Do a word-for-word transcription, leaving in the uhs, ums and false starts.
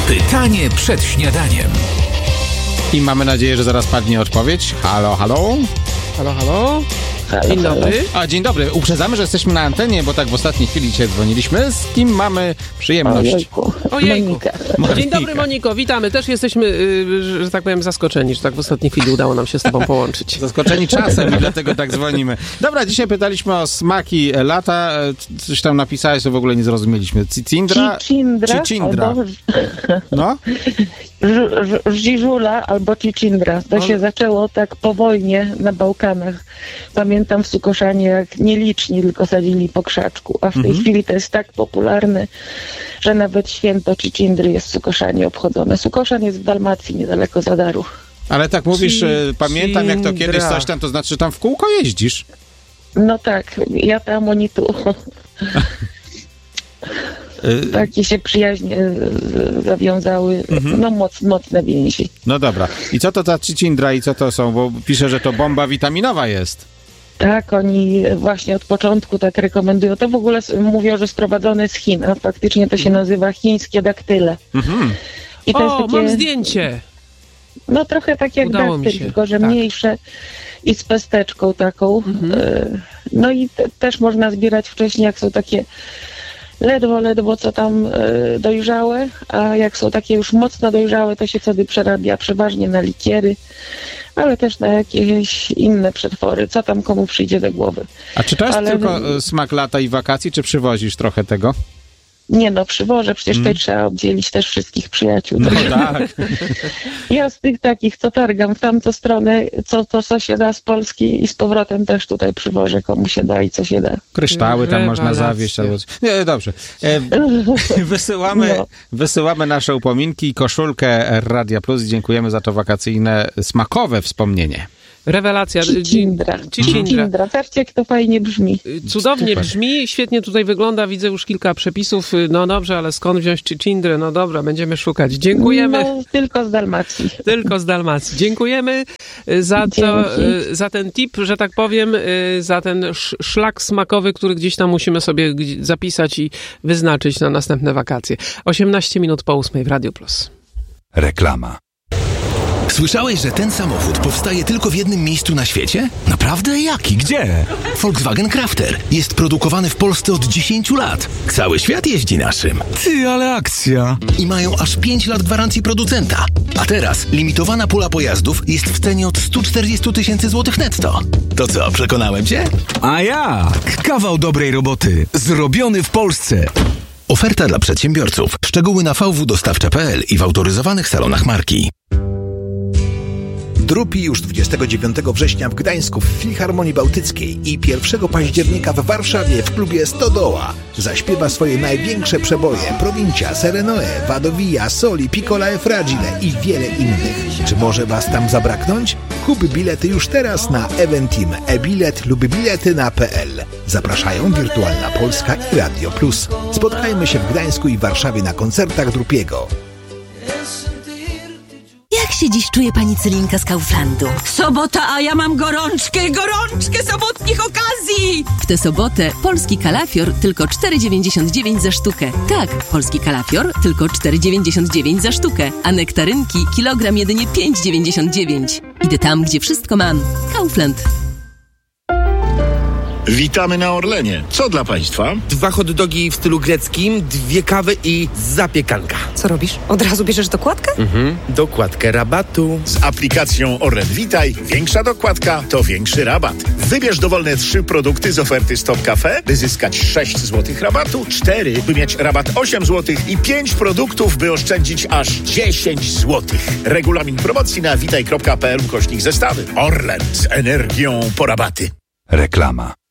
Pytanie przed śniadaniem. I mamy nadzieję, że zaraz padnie odpowiedź. Halo, halo. Halo, halo. Dzień dobry. A, dzień dobry. Uprzedzamy, że jesteśmy na antenie, bo tak w ostatniej chwili dzisiaj dzwoniliśmy. Z kim mamy przyjemność? Ojejku. Ojejku. Monika. Dzień dobry, Moniko. Witamy. Też jesteśmy, yy, że tak powiem, zaskoczeni, że tak w ostatniej chwili udało nam się z tobą połączyć. Zaskoczeni czasem i dlatego tak dzwonimy. Dobra, dzisiaj pytaliśmy o smaki lata. Coś tam napisałeś, to w ogóle nie zrozumieliśmy. Cicindra? Cicindra. Cicindra. Albo... No? Żiżula albo Cicindra. To się zaczęło tak po wojnie na Bałkanach. Pamiętam w Sukoszanie, jak nieliczni tylko sadzili po krzaczku, a w tej mhm. chwili to jest tak popularne, że nawet święto Cicindry jest w Sukoszanie obchodzone. Sukoszan jest w Dalmacji, niedaleko Zadaru. Ale tak mówisz, Cicindra. pamiętam jak to kiedyś coś tam, to znaczy, że tam w kółko jeździsz. No tak, ja tam, oni tu. Takie się przyjaźnie zawiązały, mhm. no moc, mocne więzi. No dobra. I co to ta Cicindra i co to są? Bo pisze, że to bomba witaminowa jest. Tak, oni właśnie od początku tak rekomendują. To w ogóle mówią, że sprowadzone z Chin, a faktycznie to się nazywa chińskie daktyle. Mhm. I to o, jest takie, mam zdjęcie. No trochę tak jak Udało mi daktyl, się. tylko że Tak. mniejsze i z pesteczką taką. Mhm. No i te, też można zbierać wcześniej, jak są takie ledwo, ledwo co tam y, dojrzałe, a jak są takie już mocno dojrzałe, to się wtedy przerabia przeważnie na likiery, ale też na jakieś inne przetwory, co tam komu przyjdzie do głowy. A czy to jest ale... tylko smak lata i wakacji, czy przywozisz trochę tego? Nie no, przywożę, przecież Mm. tutaj trzeba obdzielić też wszystkich przyjaciół. No tak. Ja z tych takich, co targam w tamtą stronę, co, to co się da z Polski i z powrotem też tutaj przywożę, komu się da i co się da. Kryształy tam można Rewelacja. zawieźć. Albo... Nie, dobrze. E, wysyłamy, No. wysyłamy nasze upominki i koszulkę Radia Plus i dziękujemy za to wakacyjne, smakowe wspomnienie. Rewelacja. Cicindra. Cicindra. Cicindra. Patrzcie, jak to fajnie brzmi. Cudownie Super. brzmi, świetnie tutaj wygląda, widzę już kilka przepisów. No dobrze, ale skąd wziąć Cicindrę? No dobra, będziemy szukać. Dziękujemy. No, tylko z Dalmacji. Tylko z Dalmacji. Dziękujemy za, to, Dzięki. za ten tip, że tak powiem, za ten sz- szlak smakowy, który gdzieś tam musimy sobie gdzie- zapisać i wyznaczyć na następne wakacje. osiemnaście minut po ósmej w Radio Plus. Reklama. Słyszałeś, że ten samochód powstaje tylko w jednym miejscu na świecie? Naprawdę? Jaki? Gdzie? Volkswagen Crafter. Jest produkowany w Polsce od dziesięciu lat. Cały świat jeździ naszym. Ty, ale akcja. I mają aż pięć lat gwarancji producenta. A teraz limitowana pula pojazdów jest w cenie od sto czterdzieści tysięcy złotych netto. To co, przekonałem cię? A jak? Kawał dobrej roboty. Zrobiony w Polsce. Oferta dla przedsiębiorców. Szczegóły na v w dostawcze kropka p l i w autoryzowanych salonach marki. Drupi już dwudziestego dziewiątego września w Gdańsku w Filharmonii Bałtyckiej i pierwszego października w Warszawie w klubie Stodoła zaśpiewa swoje największe przeboje Provincia, Serenoe, Vado Via, Soli, Piccola e Fragile i wiele innych. Czy może was tam zabraknąć? Kup bilety już teraz na Eventim, e-bilet lub bilety na p l. Zapraszają Wirtualna Polska i Radio Plus. Spotkajmy się w Gdańsku i Warszawie na koncertach Drupiego. Jak się dziś czuje pani Celinka z Kauflandu? Sobota, a ja mam gorączkę, gorączkę sobotnich okazji! W tę sobotę polski kalafior tylko cztery dziewięćdziesiąt dziewięć za sztukę. Tak, polski kalafior tylko cztery dziewięćdziesiąt dziewięć za sztukę, a nektarynki kilogram jedynie pięć dziewięćdziesiąt dziewięć. Idę tam, gdzie wszystko mam. Kaufland. Witamy na Orlenie. Co dla państwa? Dwa hot dogi w stylu greckim, dwie kawy i zapiekanka. Co robisz? Od razu bierzesz dokładkę? Mhm. Dokładkę rabatu. Z aplikacją Orlen Witaj większa dokładka to większy rabat. Wybierz dowolne trzy produkty z oferty Stop Cafe, by zyskać sześć złotych rabatu, cztery, by mieć rabat osiem złotych i pięć produktów, by oszczędzić aż dziesięć złotych. Regulamin promocji na witaj kropka p l ukośnik zestawy. Orlen z energią po rabaty. Reklama.